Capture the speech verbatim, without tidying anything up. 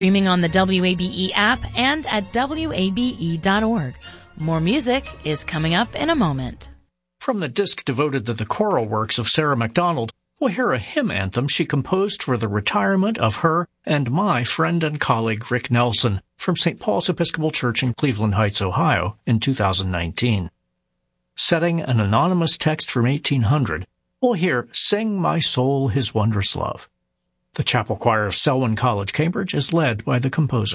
Streaming on the W A B E app and at W A B E dot org. More music is coming up in a moment. From the disc devoted to the choral works of Sarah McDonald, we'll hear a hymn anthem she composed for the retirement of her and my friend and colleague Rick Nelson from Saint Paul's Episcopal Church in Cleveland Heights, Ohio in two thousand nineteen. Setting an anonymous text from eighteen hundred, we'll hear Sing My Soul His Wondrous Love. The chapel choir of Selwyn College, Cambridge is led by the composer.